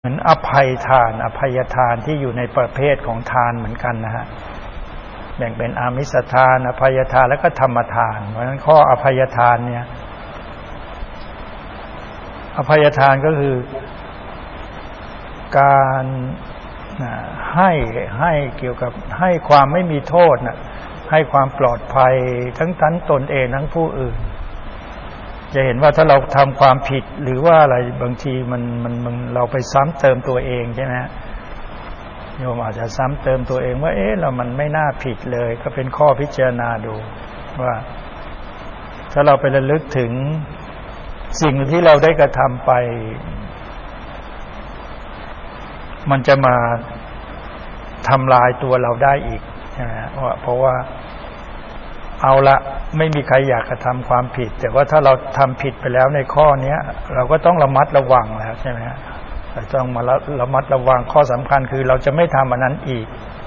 เหมือนอภัยทานอภัยทานที่อยู่ในประเภทของทานเหมือนกันนะฮะแบ่งเป็นอามิสทานอภัยทานแล้วก็ธรรมทานเพราะฉะนั้นข้ออภัยทานเนี่ยอภัยทานก็คือการให้เกี่ยวกับให้ความไม่มีโทษนะให้ความปลอดภัยทั้งตนเองทั้งผู้อื่นจะเห็นว่าถ้าเราทำความผิดหรือว่าอะไรบางทีมันเราไปซ้ำเติมตัวเองใช่ไหมโยมอาจจะซ้ำเติมตัวเองว่าเรามันไม่น่าผิดเลยก็เป็นข้อพิจารณาดูว่าถ้าเราไประลึกถึงสิ่งที่เราได้กระทำไปมันจะมาทำลายตัวเราได้อีกใช่ไหมเพราะว่าเอาละไม่มีใครอยากกระทำความผิดแต่ว่าถ้าเราทำผิดไปแล้วในข้อนี้เราก็ต้องระมัดระวังแล้วใช่ไหมเราต้องมาระมัดระวังข้อสำคัญคือเราจะไม่ทำอันนั้นอีก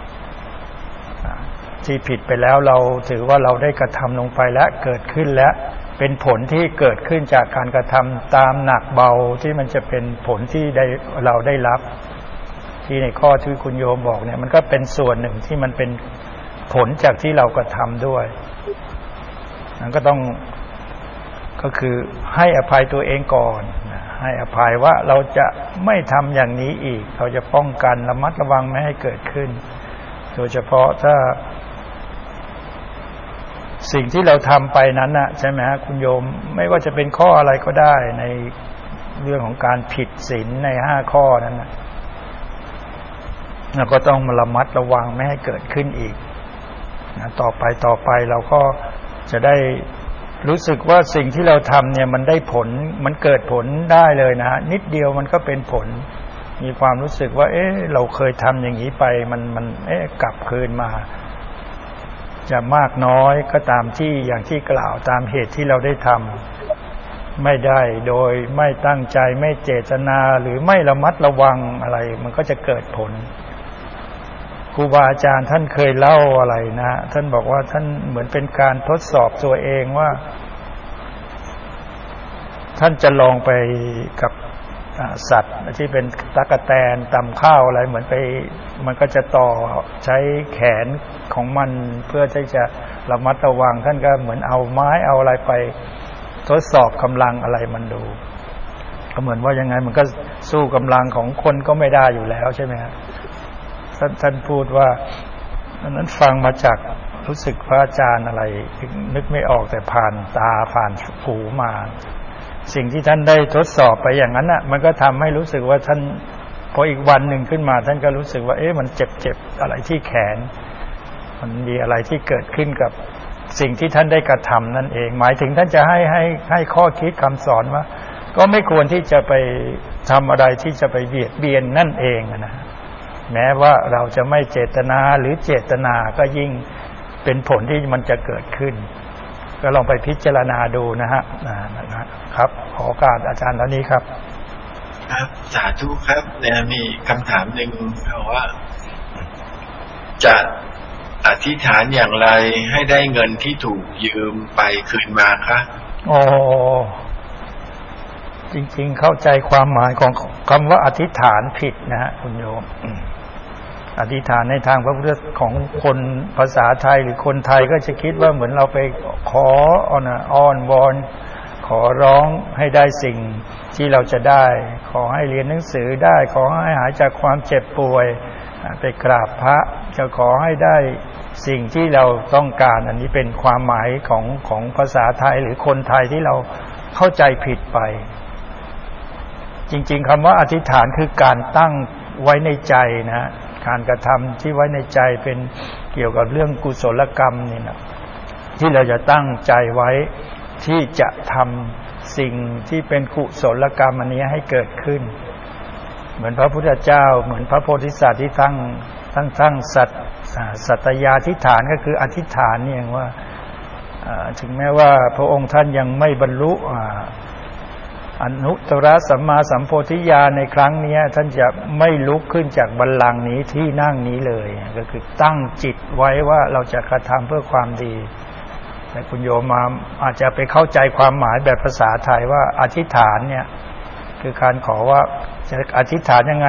ที่ผิดไปแล้วเราถือว่าเราได้กระทำลงไปแล้วเกิดขึ้นแล้วเป็นผลที่เกิดขึ้นจากการกระทำตามหนักเบาที่มันจะเป็นผลที่เราได้รับที่ในข้อที่คุณโยมบอกเนี่ยมันก็เป็นส่วนหนึ่งที่มันเป็นผลจากที่เรากระทำด้วยนั่นก็คือให้อภัยตัวเองก่อนให้อภัยว่าเราจะไม่ทำอย่างนี้อีกเราจะป้องกันระมัดระวังไม่ให้เกิดขึ้นโดยเฉพาะถ้าสิ่งที่เราทำไปนั้นน่ะใช่ไหมฮะคุณโยมไม่ว่าจะเป็นข้ออะไรก็ได้ในเรื่องของการผิดศีลใน5ข้อนั้นนะเราก็ต้องมาระมัดระวังไม่ให้เกิดขึ้นอีกนะต่อไปเราก็จะได้รู้สึกว่าสิ่งที่เราทำเนี่ยมันได้ผลมันเกิดผลได้เลยนะนิดเดียวมันก็เป็นผลมีความรู้สึกว่าเราเคยทำอย่างนี้ไปมันกลับคืนมาจะมากน้อยก็ตามที่อย่างที่กล่าวตามเหตุที่เราได้ทำไม่ได้โดยไม่ตั้งใจไม่เจตนาหรือไม่ระมัดระวังอะไรมันก็จะเกิดผลครูบาอาจารย์ท่านเคยเล่าอะไรนะท่านบอกว่าท่านเหมือนเป็นการทดสอบตัวเองว่าท่านจะลองไปกับสัตว์ที่เป็นตั๊กแตนตำข้าวอะไรเหมือนไปมันก็จะต่อใช้แขนของมันเพื่อที่จะระมัดระวังท่านก็เหมือนเอาไม้เอาอะไรไปทดสอบกำลังอะไรมันดูก็เหมือนว่ายังไงมันก็สู้กำลังของคนก็ไม่ได้อยู่แล้วใช่ไหมครับท่านพูดว่านั้นฟังมาจากรู้สึกพระอาจารย์อะไรนึกไม่ออกแต่ผ่านตาผ่านหูมาสิ่งที่ท่านได้ทดสอบไปอย่างนั้นน่ะมันก็ทำให้รู้สึกว่าท่านพออีกวันหนึ่งขึ้นมาท่านก็รู้สึกว่ามันเจ็บอะไรที่แขนมันมีอะไรที่เกิดขึ้นกับสิ่งที่ท่านได้กระทำนั่นเองหมายถึงท่านจะให้ข้อคิดคำสอนว่าก็ไม่ควรที่จะไปทำอะไรที่จะไปเบียดเบียนนั่นเองนะแม้ว่าเราจะไม่เจตนาหรือเจตนาก็ยิ่งเป็นผลที่มันจะเกิดขึ้นก็ลองไปพิจารณาดูนะครับขอโอกาสอาจารย์เท่านี้ครับครับสาธุครับเนี่ยมีคำถามหนึ่งว่าจะอธิษฐานอย่างไรให้ได้เงินที่ถูกยืมไปคืนมาคะจริงๆเข้าใจความหมายของคำว่าอธิษฐานผิดนะฮะคุณโยมอธิษฐานในทางพระพุทธของคนภาษาไทยหรือคนไทยก็จะคิดว่าเหมือนเราไปขออ้อนวอนขอร้องให้ได้สิ่งที่เราจะได้ขอให้เรียนหนังสือได้ขอให้หายจากความเจ็บป่วยไปกราบพระจะขอให้ได้สิ่งที่เราต้องการอันนี้เป็นความหมายของภาษาไทยหรือคนไทยที่เราเข้าใจผิดไปจริงๆคำว่าอธิษฐานคือการตั้งไว้ในใจนะการกระทำที่ไว้ในใจเป็นเกี่ยวกับเรื่องกุศลกรรมนี่นะที่เราจะตั้งใจไว้ที่จะทำสิ่งที่เป็นกุศลกรรมอันนี้ให้เกิดขึ้นเหมือนพระพุทธเจ้าเหมือนพระโพธิสัตว์ที่ตั้งสัตยาธิฐานก็คืออธิษฐานนี่เองว่าถึงแม้ว่าพระองค์ท่านยังไม่บรรลุอนุตตรสัมมาสัมโพธิญาณในครั้งนี้ท่านจะไม่ลุกขึ้นจากบัลลังก์นี้ที่นั่งนี้เลยก็คือตั้งจิตไว้ว่าเราจะกระทำเพื่อความดีแต่คุณโยมมาอาจจะไปเข้าใจความหมายแบบภาษาไทยว่าอธิษฐานเนี่ยคือการขอว่าจะอธิษฐานยังไง